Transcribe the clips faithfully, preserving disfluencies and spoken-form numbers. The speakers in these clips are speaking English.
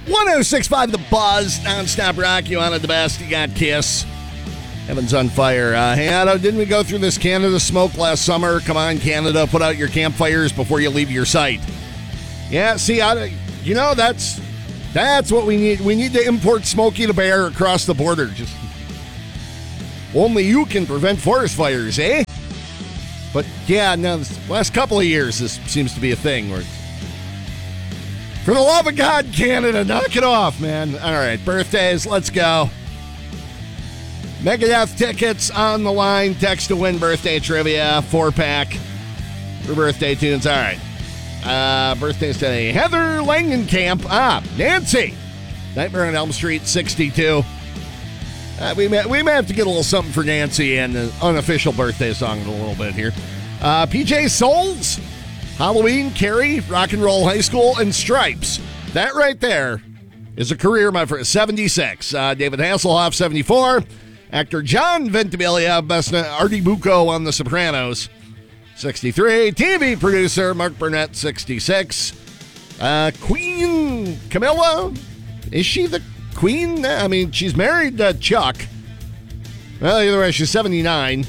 one oh six point five The Buzz, non-stop rock. You wanted the best, you got Kiss. Heaven's on fire. Uh, hey, Otto, didn't we go through this Canada smoke last summer? Come on, Canada, put out your campfires before you leave your site. Yeah, see, Otto, you know, that's that's what we need. We need to import Smokey the Bear across the border. Just only you can prevent forest fires, eh? But, yeah, no, this last couple of years, this seems to be a thing where, for the love of God, Canada, knock it off, man. All right, birthdays, let's go. Megadeth tickets on the line. Text to win birthday trivia. Four-pack for birthday tunes. All right. Uh, birthdays today. Heather Langenkamp. Ah, Nancy. Nightmare on Elm Street, sixty-two. Uh, we, may, we may have to get a little something for Nancy and the unofficial birthday song in a little bit here. Uh, P J Souls. Halloween, Carrie, Rock and Roll High School, and Stripes. That right there is a career, my friend. seventy-six. Uh, David Hasselhoff, seventy-four. Actor John Ventimiglia, best known Artie Bucco on The Sopranos, sixty-three. T V producer Mark Burnett, sixty-six. Uh, Queen Camilla, is she the queen? I mean, she's married to Chuck. Well, either way, she's seventy-nine.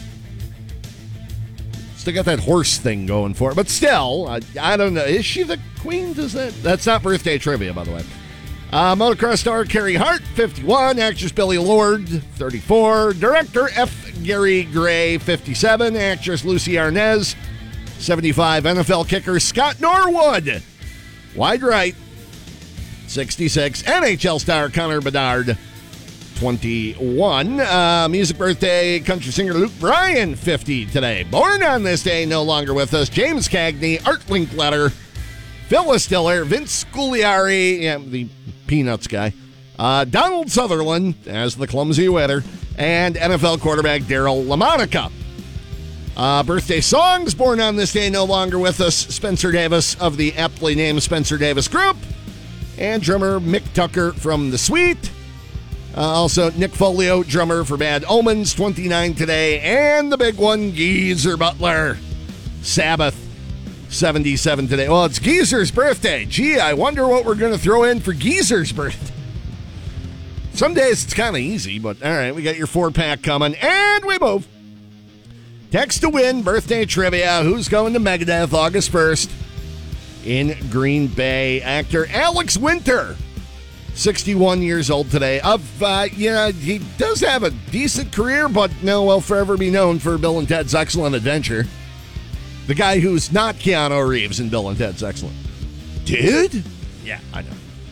Still got that horse thing going for it, but still, I, I don't know. Is she the queen? Does that? That's not birthday trivia, by the way. Uh, motocross star Carrie Hart, fifty-one. Actress Billy Lord, thirty-four. Director F. Gary Gray, fifty-seven. Actress Lucy Arnaz, seventy-five. N F L kicker Scott Norwood, wide right, sixty-six. N H L star Connor Bedard, twenty-one. Uh, music birthday, country singer Luke Bryan, fifty today. Born on this day, no longer with us, James Cagney, Art Linkletter, Phyllis Diller, Vince Scugliari, yeah, the Peanuts guy, uh, Donald Sutherland as the clumsy weather, and N F L quarterback Daryl LaMonica. Uh, birthday songs, born on this day, no longer with us, Spencer Davis of the aptly named Spencer Davis Group, and drummer Mick Tucker from The Sweet. Uh, also, Nick Folio, drummer for Bad Omens, twenty-nine today, and the big one, Geezer Butler, Sabbath, seventy-seven today. Well, it's Geezer's birthday. Gee, I wonder what we're going to throw in for Geezer's birthday. Some days it's kind of easy, but all right, we got your four-pack coming, and we move. Text to win birthday trivia. Who's going to Megadeth August first in Green Bay? Actor Alex Winter, sixty-one years old today. Of, uh, yeah, he does have a decent career, but no, will forever be known for Bill and Ted's Excellent Adventure. The guy who's not Keanu Reeves in Bill and Ted's Excellent. Did? Yeah, I know.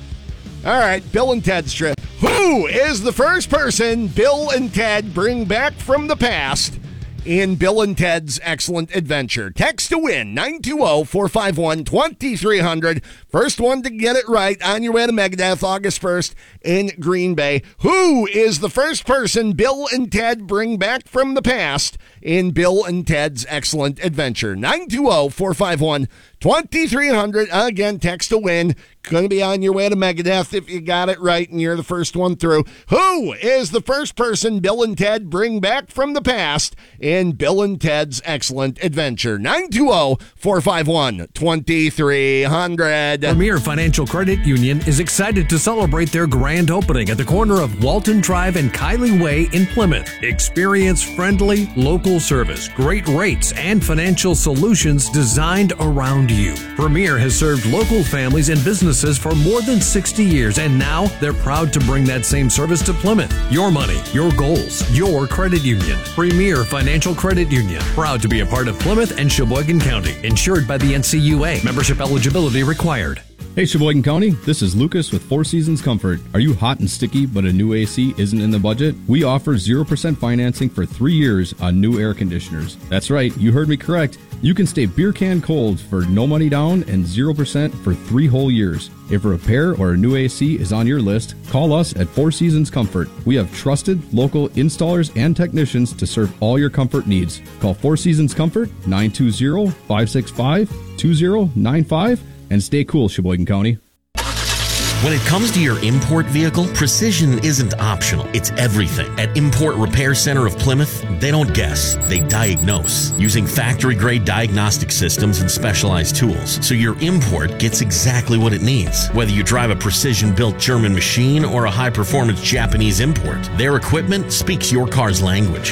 All right, Bill and Ted's trip. Who is the first person Bill and Ted bring back from the past in Bill and Ted's Excellent Adventure? Text to win, nine two zero, four five one, two three zero zero. First one to get it right on your way to Megadeth August first in Green Bay. Who is the first person Bill and Ted bring back from the past in Bill and Ted's Excellent Adventure? nine two zero, four five one, two three zero zero. Again, text to win. Going to be on your way to Megadeth if you got it right and you're the first one through. Who is the first person Bill and Ted bring back from the past in Bill and Ted's Excellent Adventure? nine two zero, four five one, two three zero zero. Premier Financial Credit Union is excited to celebrate their grand opening at the corner of Walton Drive and Kylie Way in Plymouth. Experience friendly, local service, great rates, and financial solutions designed around you. Premier has served local families and businesses for more than sixty years, and now they're proud to bring that same service to Plymouth. Your money, your goals, your credit union. Premier Financial Credit Union, proud to be a part of Plymouth and Sheboygan County. Insured by the N C U A. Membership eligibility required. Hey Sheboygan County, this is Lucas with Four Seasons Comfort. Are you hot and sticky but a new A C isn't in the budget? We offer zero percent financing for three years on new air conditioners. That's right, you heard me correct. You can stay beer can cold for no money down and zero percent for three whole years. If a repair or a new A C is on your list, call us at Four Seasons Comfort. We have trusted local installers and technicians to serve all your comfort needs. Call Four Seasons Comfort, nine two zero, five six five, two zero nine five, and stay cool, Sheboygan County. When it comes to your import vehicle, precision isn't optional. It's everything. At Import Repair Center of Plymouth, they don't guess, they diagnose using factory-grade diagnostic systems and specialized tools, so your import gets exactly what it needs. Whether you drive a precision-built German machine or a high-performance Japanese import, their equipment speaks your car's language.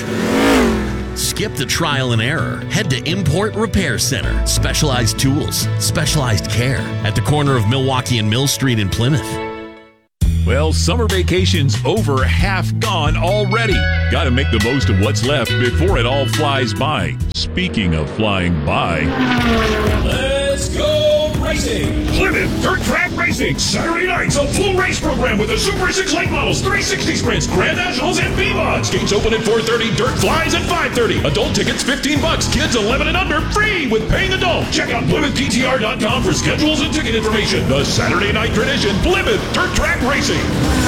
Skip the trial and error. Head to Import Repair Center. Specialized tools, specialized care at the corner of Milwaukee and Mill Street in Plymouth. Well, summer vacation's over half gone already. Got to make the most of what's left before it all flies by. Speaking of flying by, let's go racing! Plymouth Dirt Track Racing, Saturday nights, a full race program with the Super six late models, three sixty sprints, Grand Nationals, and V-Mods. Gates open at four thirty, dirt flies at five thirty. Adult tickets fifteen bucks, kids eleven and under free with paying adult. Check out Plymouth D T R dot com for schedules and ticket information. The Saturday night tradition, Plymouth Dirt Track Racing.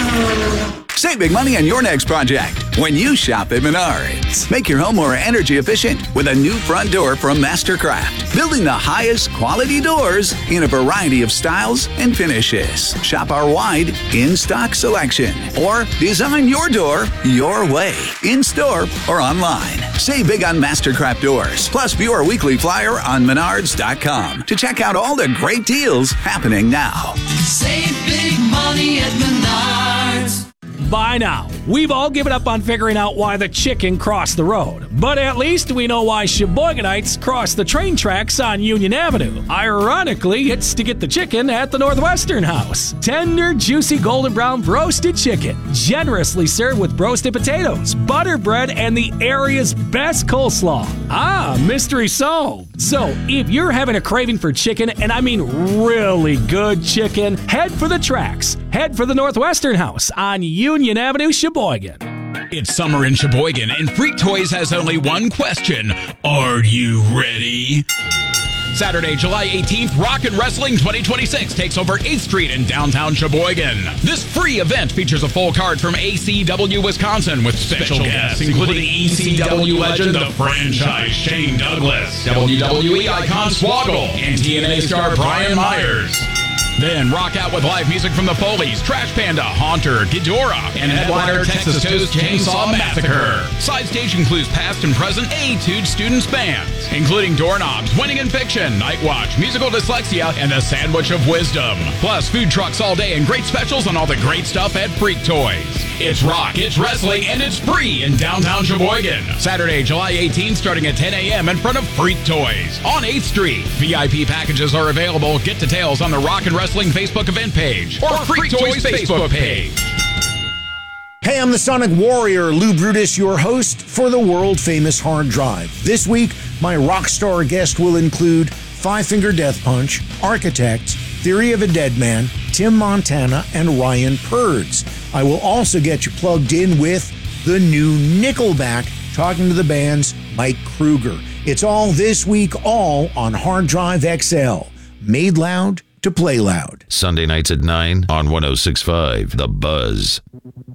Save big money on your next project when you shop at Menards. Make your home more energy efficient with a new front door from Mastercraft. Building the highest quality doors in a variety of styles and finishes. Shop our wide in-stock selection or design your door your way, in-store or online. Save big on Mastercraft doors. Plus, view our weekly flyer on menards dot com to check out all the great deals happening now. Save big money at Menards. By now, we've all given up on figuring out why the chicken crossed the road. But at least we know why Sheboygenites cross the train tracks on Union Avenue. Ironically, it's to get the chicken at the Northwestern House. Tender, juicy, golden brown roasted chicken. Generously served with roasted potatoes, butter bread, and the area's best coleslaw. Ah, mystery solved. So, if you're having a craving for chicken, and I mean really good chicken, head for the tracks. Head for the Northwestern House on Union Avenue, Sheboygan. It's summer in Sheboygan, and Freak Toys has only one question. Are you ready? Saturday, July eighteenth, Rock and Wrestling twenty twenty-six takes over eighth Street in downtown Sheboygan. This free event features a full card from A C W Wisconsin with special, special guests, including E C W legend, the franchise Shane Douglas, W W E icon Swoggle, and T N A star Brian Myers. Then rock out with live music from the Foleys, Trash Panda, Haunter, Ghidorah, and headliner Texas Toast Chainsaw Massacre. Side stage includes past and present Etude Students bands, including Doorknobs, Winning in Fiction, Night Watch, Musical Dyslexia, and the Sandwich of Wisdom. Plus food trucks all day and great specials on all the great stuff at Freak Toys. It's rock, it's wrestling, and it's free in downtown Sheboygan. Saturday, July eighteenth, starting at ten a.m. in front of Freak Toys on eighth Street. V I P packages are available. Get details on the Rock and Wrestling Facebook event page or Freak, Freak Toys, Toys Facebook page. Hey, I'm the Sonic Warrior, Lou Brutus, your host for the world-famous Hard Drive. This week, my rock star guest will include Five Finger Death Punch, Architects, Theory of a Dead Man, Tim Montana, and Ryan Purds. I will also get you plugged in with the new Nickelback, talking to the band's Mike Kruger. It's all this week, all on Hard Drive X L. Made loud to play loud. Sunday nights at nine on one oh six point five The Buzz.